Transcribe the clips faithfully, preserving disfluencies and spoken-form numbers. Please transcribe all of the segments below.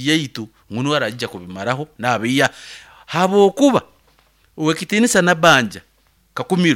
yaitu ngunu arajja kubimaraho nabiya habo kuba uwekitinisa nabanja kakumiro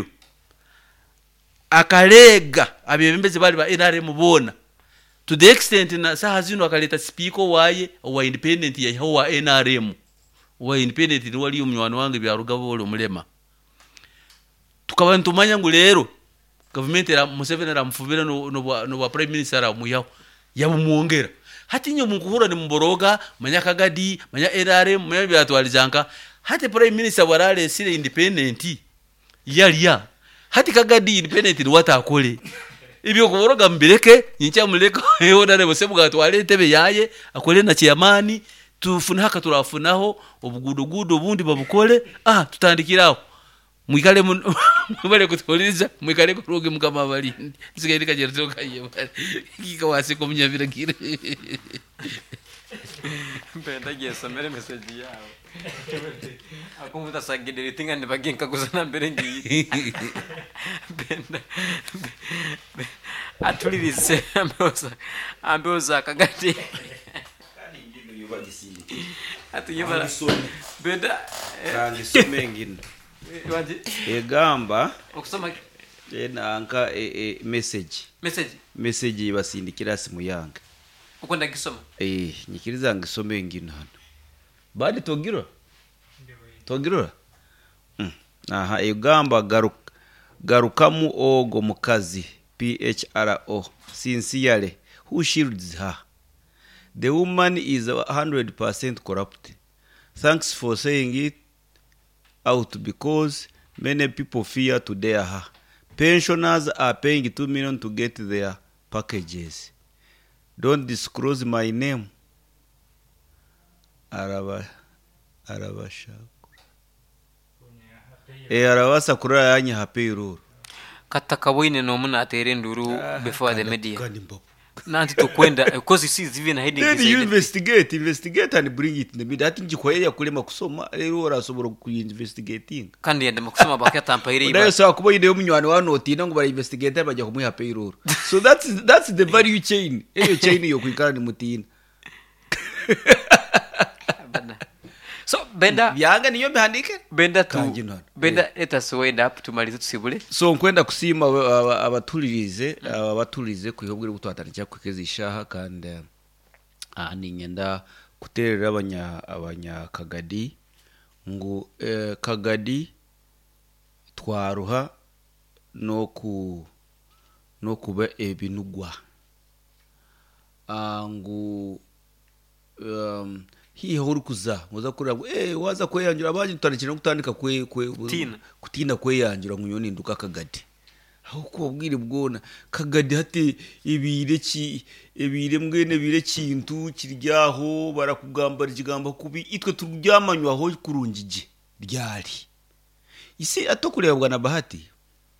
akalega abebembezi bali ba N R M bona to the extent na saha zino akaleta speaker waye wa independent ya wa N R M wa independent ni wali umnywano wange byarugabo ole mulema tukaba ntumanya ngo lero government era Museveni era mfubira no no, no wa prime minister ara muyaho yabumuongera hati nyo mukuhura ni mboroga manya Kagadi manya N R M manya byatwalizanka hati prime minister warale sile independent yaliya hati Kagadi independent ni wata akole ibyo kuboroga mbireke nyincha muleko yona rebo sebuga twale tebe yaye akole na chairman tufuna haka turafunaho obugudugudu bundi babukole ah tutandikiraho mwikale mubale kutoliza mwikale kuruge mukama balindi sigairika jerzo kaye kika wasiko munyavira gire Benda gesa mere message yao akumuta sagidere tinga ndibagenka kuzana mbere ngiyi Benda atulirize amboza amboza Kagadi kandi ngino yubagisindi atuyibara Benda kandi somengino wanje egamba okusoma enanka e, e, message message message basindikira simu yange ukonda gisoma eh nyikiriza ngisome ngino hano badi togiro togiro mm. aha egamba garuka garukamu ogo mukazi P H R O sincerely who shields her. The woman is one hundred percent corrupt. Thanks for saying it out because many people fear to dare her. Pensioners are paying two million to get their packages. Don't disclose my name. Araba Araba Shakura. E Araba Sakura yanya hapiruru. Katakaboine no muna atere nduru ah, before the media. Nanti to kwenda because you see even hiding this. Then you investigate, investigate and bring it in the media. Ati njikwaye kulema kusoma rero orasobora ku investigating. Kandi yenda makusoma bakatampa ire iba. Ndayo sa kubo ide umnywano wano otina ngo bara investigate bajya kumuha payroll. So that's that's the value chain. Eyo chain yo kwikara ni mutina. So Benda yanga niyo bihandike Benda tu Benda yeah. Let us wind up tumalize tusibule. So nkwenda kusima abatulirize abatulirize kwihobwira gutwatanira kwikeza ishaha kandi ah ni ngenda kuterera abanya abanya Kagadi ngo eh, Kagadi twaruha no ku no kuba ebinugwa ah ngo um hi hori kuza muza kurira eh waza kweyanjura abaje tutarikira gutandika kwe kutina kutina kweyanjura ngunyoni nduka Kagadi aho kubwire bwona Kagadi hati ibire ki ibire mwene bire kintu kiryaho barakugambara ikigamba kubi itwe turyamanywa aho kurungije ryari isi atokurebwa na Bahati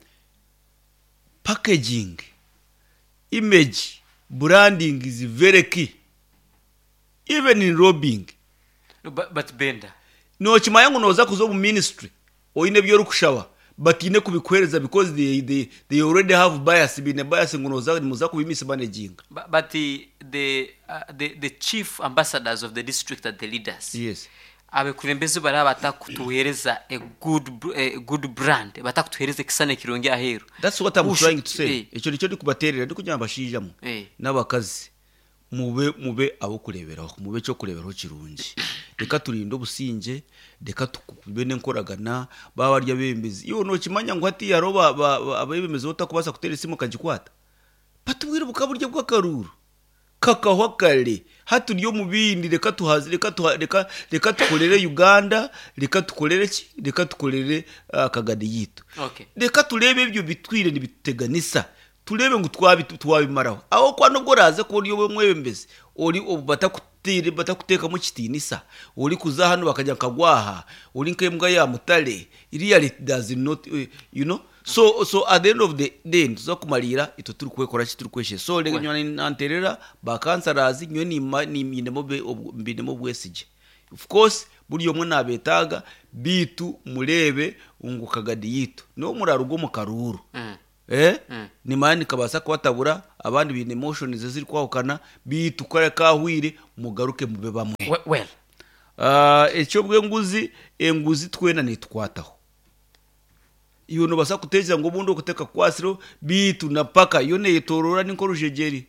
packaging image branding is very key. Even in robbing. No, but, but Benda. No chimayangu noza kuzo mu ministry. Oine byo rukushawa. But ine kubikwereza because they they they already have bias bine bias ngonoza muza kubimisa managing. But, but the the, uh, the the chief ambassadors of the district and the leaders. Yes. Abe kurembeze bara batakutuhereza a good a good brand. Batakutuhereza kisane kironge ahero. That's what I'm Ush, trying to say. Echo nico ndikubaterera ndikunyamba shijamo. N'abakazi. Mube mube abo kureberaho mube cyo kureberaho kirungi reka turinde obusinge reka tukubene nkoragana babarya bembezi iyo no kimanya ngo ati yaroba abebemezi otakubasa kutera isimu kagikwata batubwire bukaburyo bw'akaruru kakahwakale haturiyo mubindi reka tuhazi reka reka reka tukolere Uganda reka tukolere ki reka tukolere uh, Kagadi yitu okay reka turebe ibyo bitwire nibiteganisa tulebe ngo twabi twabimaraho aho kwa no goraze ko niyo mwebembeze uri batakutire batakuteka mu kitinisa uri kuza hano bakajya kagwaha uri nkembwa ya mutale really does not uh, you know so so at the end of the day zo kumarira ito turi kwekora ki turi kweshe so rege nyone nanterera bakansarazi nyone ni minemo mbinemo bwesije of course buri yomwe nabetaga bitu murebe ungu Kagadi yitu no murarugo mu karuru mm. eh mm. ni mani kabasa kwatabura abandi bine emotions ziri kwahukana bitukore kahwire mugaruke mube bamwe well ah uh, ecyo bwe nguzi enguzi twena nitwataho iyo no basa kuteza ngo bundo kuteka kwasiro bitu na paka yone yitorora ninko rujegeri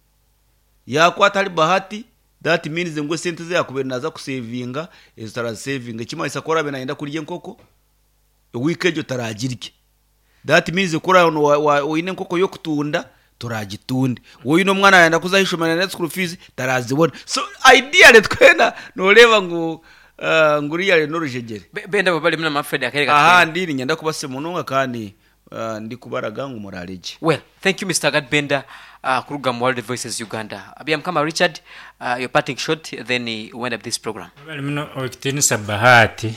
yakwata ari bahati that means ngo sente ze yakubera naza kusavinga ezitara saving kimahisa kora bena yenda kurye nkoko weekend utaragirike that means kora oine nkoko yo kutunda turagitunde wowe no mwana yenda kuzahishomana na school fees tarazibona so ideally twena no reba ngo Uh, nguriya reno rujegere benda babali mna mafredi akareka aha ndiri nyenda kubase mununga kandi uh, ndi kubaraga ngo muraleje well thank you Mister Gadbenda uh, kuruga mu World Voices Uganda abiyam kama Richard uh, your parting shot then we wind up this program babali mno okitini sabahati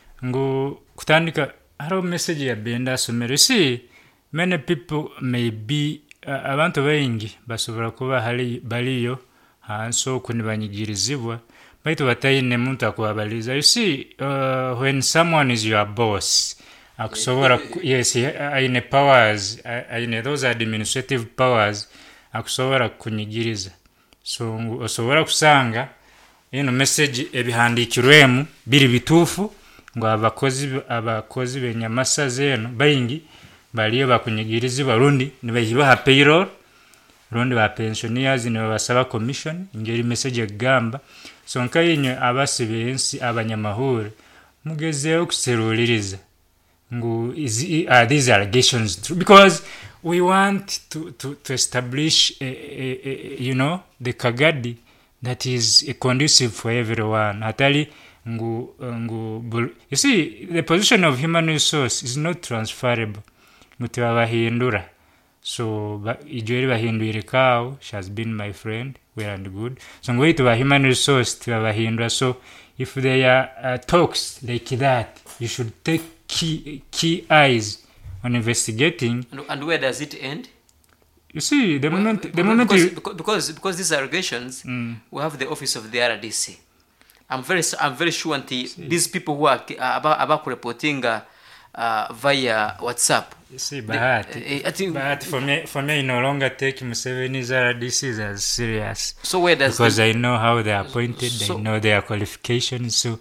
ngo kutandika haro message ya Benda somero si many people may be uh, abantu bengi basobora kuba hali baliyo hanso kunibanyigirizibwa baitu batayine muntu akwabaliza. You see, uh, when someone is your boss, akusobora yes, aine powers, aine those administrative powers, akusobora kunyigiriza. So osobora kusanga ino message ebihandikirwemu biri bitufu ngo abakozi abakozi benyamasa zeno bayingi baliyo bakunyigiriza barundi nibahiba payroll rundi ba pensioners ne basaba commission ngeri message gamba so nkayinyo abasibensi abanyamahuri mugezeo kuseruliriza ngo is are these allegations true because we want to to to establish a, a, a, you know the Kagadi that is a conducive for everyone hatali ngo ngo you see the position of human resource is not transferable mutibabahindura. So ijori bahinduire kao she has been my friend well and good so ngoi to human resource to bahindura. So if they are uh, talks like that you should take key key eyes on investigating. And, and where does it end? You see the well, moment the because, moment because, you, because because these allegations mm. we have the office of the R D C. I'm very I'm very sure until these people who are uh, about about reporting uh, uh, via WhatsApp. You see, Bahati, the, uh, I think Bahati for me, for me, I no longer take Museveni's R D Cs as serious. So where does because the, I know how they are appointed, so, I know their qualifications. So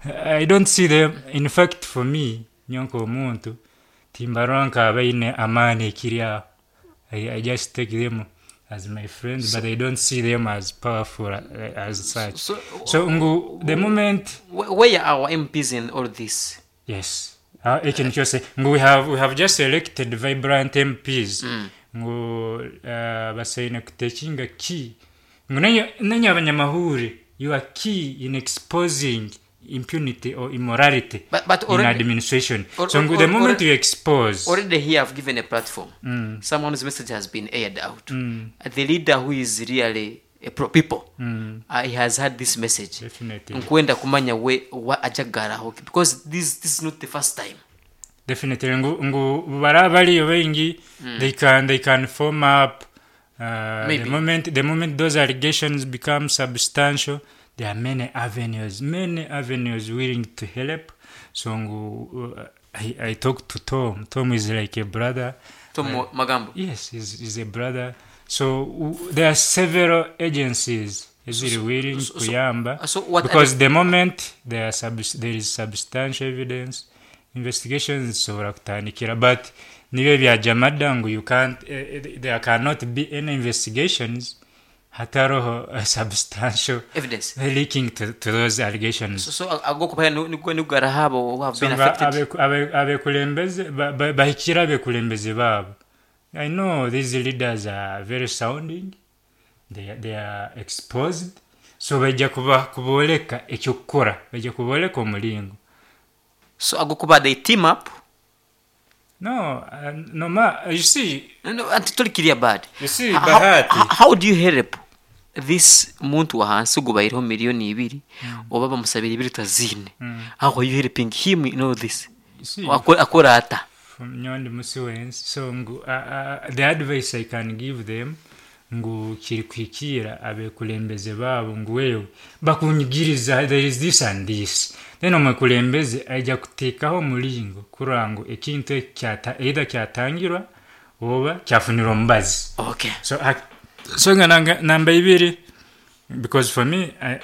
I don't see them. In fact, for me, nyonko muntu timbaronka abaine amani kiria. I, I just take them as my friends, so, but I don't see them as powerful uh, as such. So, so ngu, the moment where are our M Ps in all this? Yes. Uh, I can just say we have we have just elected vibrant M Ps. Mm. Ngo uh, basayina kutekinga key. Ngunanya nanya abanyamahuri you are key in exposing impunity or immorality but, but already, in administration. Or, so or, or, the moment already, you expose already here I've given a platform. Mm. Someone's message has been aired out. Mm. The leader who is really a pro people mm. uh, he has had this message definitely nkwenda kumanya we wa ajagara because this this is not the first time. Definitely ngu ngu barabali wengi mm. they can they can form up uh, the moment the moment those allegations become substantial there are many avenues many avenues willing to help. So ngu uh, I I talked to Tom. Tom is like a brother. Tom uh, Magambo. Yes, he's, he's a brother. So w- there are several agencies so, so, willing so, kuyamba so, so because the moment there are sub- there is substantial evidence investigations so rakutanikira but nibe bya jamadangu you can't uh, there cannot be any investigations hataroho uh, substantial evidence linking to, to those allegations. So, so agokupaya nugwe nugara habo who have so been affected. So abe abe kulembeze bahikira abe kulembeze babo. I know these leaders are very sounding. They they are exposed. So bajja kuba kuboleka ekyokukora bajja kuboleka omulingo. So agokuba they team up. No, uh, no ma you see no, no antitoli kiriya bad. You see how, Bahati how, how do you help this muntu wa hansi gubayiro miliyoni ibiri mm. obaba musabira ibiri tazine mm. how are you helping him in all this? You see akora ata from nyondi musiwensi. So ngu, uh, uh, the advice I can give them ngu kiri kwikira abe kulembeze babo ngu wewe bakunyigiriza there is this and this then omukulembeze ajja kutekaho mulingo kurango ekintu kyata either kyatangirwa oba kyafunira omubazi. Okay. So I, so nga nanga- namba ibiri, because for me I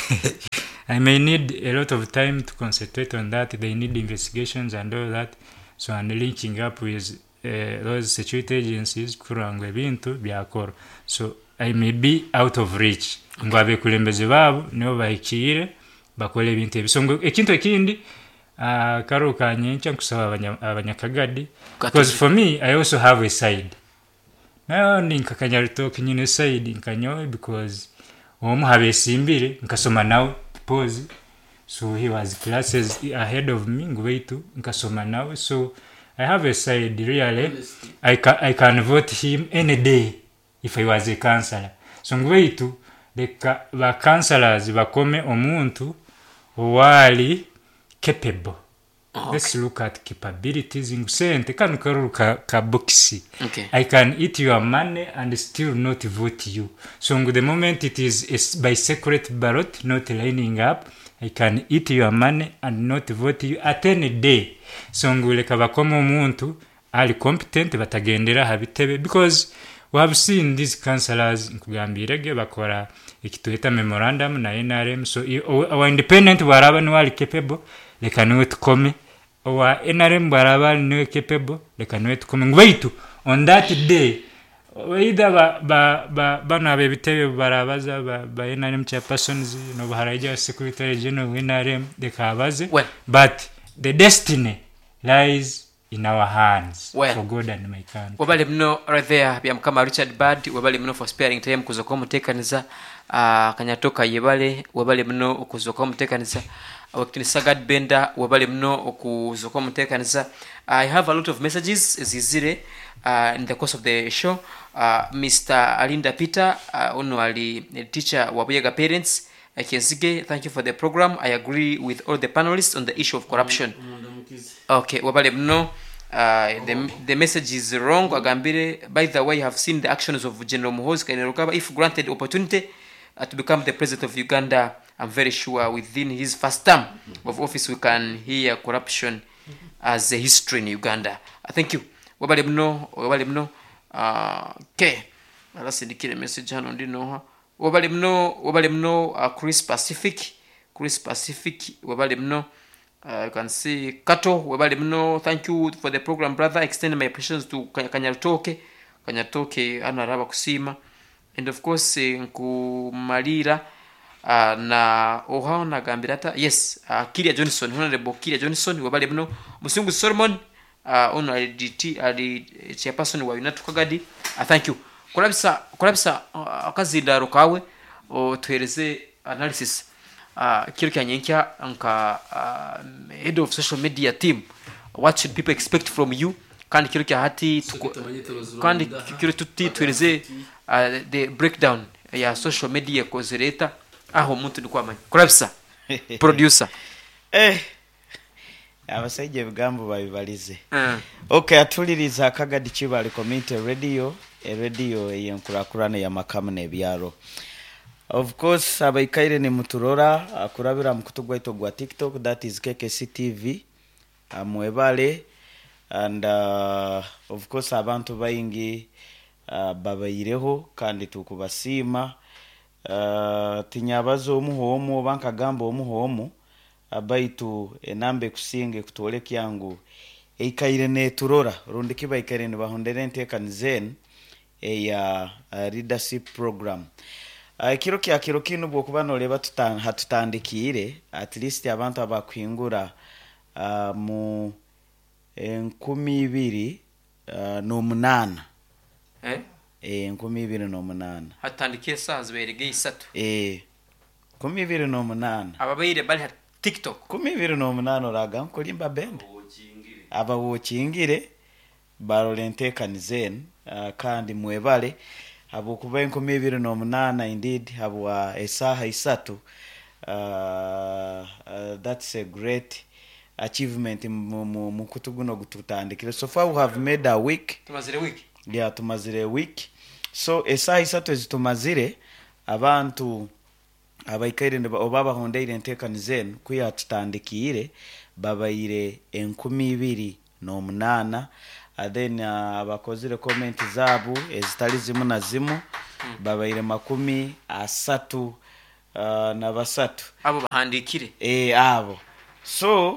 I may need a lot of time to concentrate on that. They need investigations and all that. So I'm linking up with uh, those security agencies kuranga ebintu byakora. So I may be out of reach. Ngo abekulembeze babo nibo bayikire bakole ebintu ebyo. So ngo ekintu ekindi uh, karo kanyencha kusaba abanya- abanyakagadi, because for me I also have a side. Now ninkakanya talk nyine side nkanyo because omu habesimbire nkasoma nawe pause. So he was classes ahead of me ngweitu nkasoma nawe. So I have a side really. I can I can vote him any day if I was a counselor. So ngweitu leka ba counselors bakome omuntu wali capable. Okay. Let's look at capabilities in sente kanu karuru ka, ka boxi. Okay. I can eat your money and still not vote you. So the moment it is, is by secret ballot, not lining up, I can eat your money and not vote you at any day. So nguleka bakoma omuntu ali competent batagendera habitebe, because we have seen these counselors nkugambirege bakora ekitueta memorandum na N R M. So i- o- our independent baraba ni wali capable leka niwe tukome, our N R M baraba niwe capable leka niwe tukome ngwaitu on that day. Either ba ba ba bana bebitebe barabaza ba, ba N R M chairpersons no baharaja secretary general N R M dekabaze. Well. But the destiny lies in our hands. Well. For God and my country. Wabale mno right there bya mukama Richard Bad, wabale mno for sparing time kuzoka mutekaniza uh, kanyatoka yebale, wabale mno okuzoka mutekaniza wakini Sagad Benda, wabale mno okuzoka mutekaniza. I have a lot of messages zizire uh, in the course of the show. uh, Mister Alinda Peter uh, ono ali teacher wabuyega parents uh, Kenzige, thank you for the program. I agree with all the panelists on the issue of corruption. Okay, wabale mno uh, the, the message is wrong. Agambire, by the way, you have seen the actions of General Muhoozi Kainerugaba. If granted opportunity uh, to become the president of Uganda, I'm very sure within his first term of office we can hear corruption as a history in Uganda. Uh, thank you. Wabale mno, wabale mno. Uh, okay. Let's indicate a message hano ndino. Wabale mno, wabale mno uh, Chris Pacific. Chris Pacific, wabale mno. Uh, you can see Kato, wabale mno. Thank you for the program, brother. Extend my appreciation to Kanyatoke. Kanyatoke anaraba kusima. And of course, eh, nkumalira uh, na oha na gambirata. Yes, uh, Kiria Johnson, honorable Kiria Johnson, wabale mno. Musungu Solomon, uh, ono ali D T, ali chairperson wa United Kagadi. Uh, thank you. Kulabisa, kulabisa uh, akazinda rokawe o tueleze analysis. Uh, kilo kyanyenkya nka uh, head of social media team, what should people expect from you? Kandi kilo kya hati tuku, kandi kilo tuti tueleze uh, the breakdown ya social media kozereta aho muntu ndikwa manyi. Kulabisa producer eh abasaije bigambo babibalize. uh. Okay, atuliriza Akagadi Kibali Community Radio, e radio eyenkurakurana ya makamu nebyaro. Of course, abaikaire ni muturora akurabira mukutugwaito gwa TikTok, that is K K C T V. Amwebale and uh, of course abantu bayingi uh, babayireho kandi tukubasima. Uh, tinyabazo omuhomu banka gambo omuhomu abaitu enambe kusinge kutole kyangu eikaire ne turora rundi kibaikaire ne bahondere ntekanzen eya uh, leadership program. Uh, kiro kya kiro kinu bwokuba no leba tutan hatutandikire at least abantu abakwingura uh, mu enkumi ibiri uh, no munana eh eh enkumi ibiri no munana hatandikiye sazi berege isatu eh kumi ibiri no munana ababayire bali ha TikTok kumi ibiri no munana oraga nkolimba bende aba wochingire barolentekanizen uh, kandi mwebale abo kuba enkumi ibiri no munana indeed abo esaha isatu. uh, uh, that's a great achievement mu kutuguno gututandikire. So far we have made a week. tumazire week Yeah, tumazire week. So esaha isatu ezitumazire abantu abaikaire ne obaba hondeire entekanizen kuya tutandikire babaire enkumi ibiri no munana and then uh, abakozire comment zaabu ezitali zimu na zimu mm. babaire makumi asatu uh, na basatu abo bahandikire eh abo so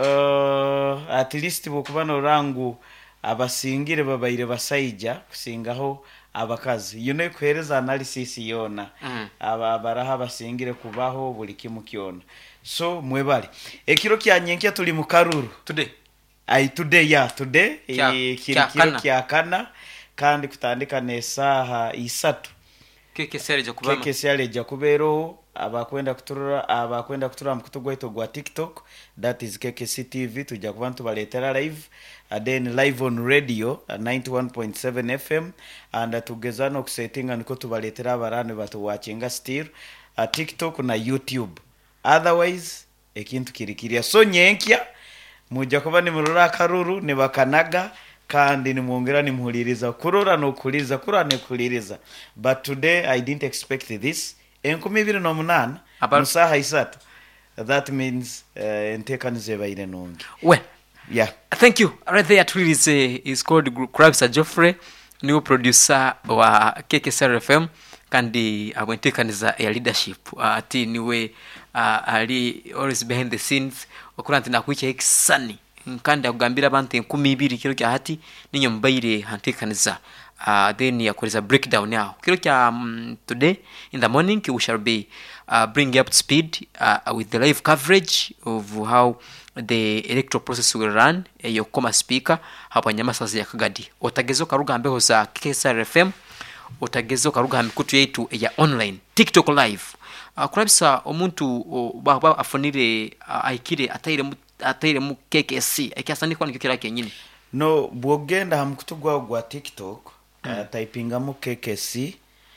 uh, at least bokubana orangu abasingire babaire basaija kusingaho abakazi you know kwereza analysis yona mm. aba baraha basingire kubaho buli kimu kyona so mwebali ekiro kyanyenkia tuli mu Karuru today ai today ya yeah, today kya, e, kya kiro kya kana kandi kutandika nesaha isatu keke sereje kubama keke sereje kubero abakwenda kuturura abakwenda kuturura mkutu gwaito gwa TikTok that is K K C T V tujja kubantu baletera live and then live on radio at ninety-one point seven F M and uh, tugezano kusettinga niko tubaletera abarane batu watchinga still at TikTok na YouTube otherwise ekintu kirikiria so nyenkya mujja kuba ni murura Karuru ne bakanaga kandi ni muongera ni muhuliriza kurora no kuliza kura ne kuliriza but today I didn't expect this enkumi bibiri na munana musaha isatu that means uh, entekanize baire nongi well yeah thank you right there truly is uh, is called Krabs Geoffrey new producer wa K K C R F M kandi abwentekaniza ya leadership ati uh, niwe uh, ali always behind the scenes okurante na kwicha exani nkanda kugambira abantu enkumi ibiri kiro kya hati ninyo mbaire hantekaniza uh, then yakoleza breakdown now kiro kya um, today in the morning we shall be uh, bring up to speed uh, with the live coverage of how the electoral process will run uh, your coma speaker hapa Nyamasazi ya Kagadi otagezo karugambeho za K K C R F M otagezo karugambe kutu yetu ya online TikTok live uh, kurabisa omuntu uh, baba afonire uh, aikire ataire mu ataire mu K K C akasandikwa nikyo kira kenyine no bwogenda hamkutugwa gwa TikTok mm. uh, typinga mu K K C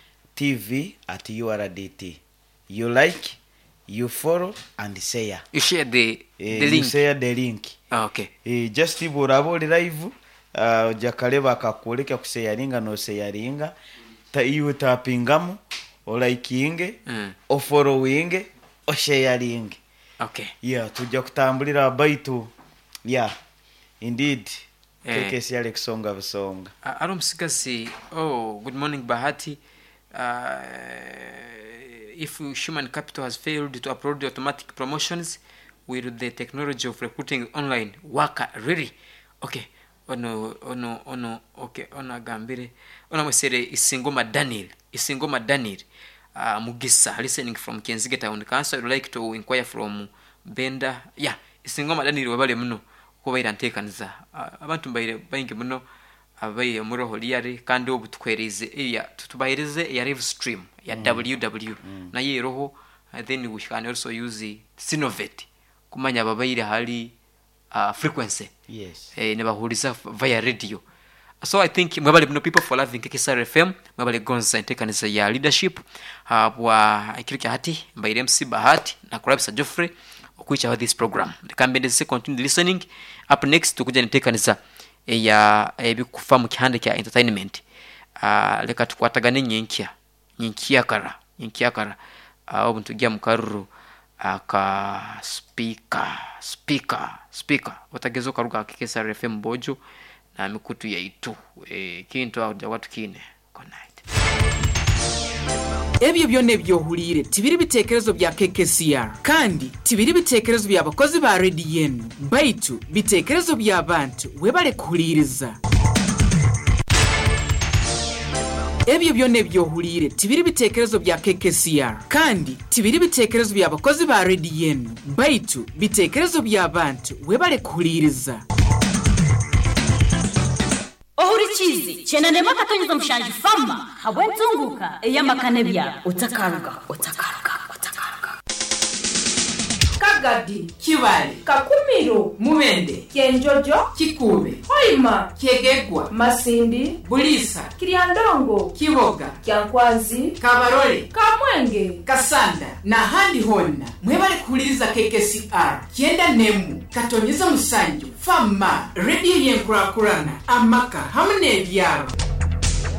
T V at U R D T you like you follow and share you share the eh, the link you share the link ah, okay eh, just iburabo live uh, jakaleba akakoleka kusharinga no sharinga ta iwe tapingamu o likinge mm. o following o sharing okay yeah tujja kutambulira baitu yeah indeed eh. K K C Alex Songa Busonga uh, Arumsigasi oh good morning Bahati uh, if human capital has failed to upload the automatic promotions with the technology of recruiting online worker really okay ono ono ono okay ona gambire ona mwesere Isingoma Daniel Isingoma Daniel uh, Mugisa listening from Kenzige Town Council. I would like to inquire from Benda yeah Isingoma Daniel wabale muno kubaira ntekaniza uh, abantu mbaire bayinge muno abaye muri holiyare kandi obutwereze ya tutubayireze ya live stream ya mm. W W mm. na ye roho and then we can also use Sinovet kumanya babayire hali uh, frequency yes eh ne bahuriza via radio so I think mwabale muno people for loving K K C R F M mwabale gonza ntekaniza ya leadership habwa uh, ikirika hati mbaire M C Bahati na Krabs Geoffrey okuicha wa this program kambendeze continue listening up next tukuja ntekaniza ya ebikufa mu kihande kya entertainment uh, leka tukwatagane nyenkya nyenkya kara nyenkya kara obuntu uh, gya mu Karuru aka uh, speaker speaker speaker watagezo karuga K K C R F M bojo na mikutu ya itu eh kintu aja watu kine good night ebyo byone byohulire tibiri bitekerezo bya K K C R kandi tibiri bitekerezo bya bakozi ba Radio baitu bitekerezo bya abantu webale kuhuliriza ebyo byone byohulire tibiri bitekerezo bya K K C R kandi tibiri bitekerezo bya bakozi ba Radio baitu bitekerezo bya abantu webale kuhuliriza ohurikizi chena nema katonyeza mshanji fama habwentunguka eyamakane bya utakaruga utakaruga utakaruga Kagadi Kibali Kakumiro Mubende Kenjojo Kikube Hoima Kegegwa Masindi Bulisa Kiriandongo Kiboga Kyankwazi Kabarole Kamwenge Kasanda na handi honna mwebale kuhuliriza K K C R kienda nemu katonyeza musanju fama radio yenkurakurana amaka hamne ebyaro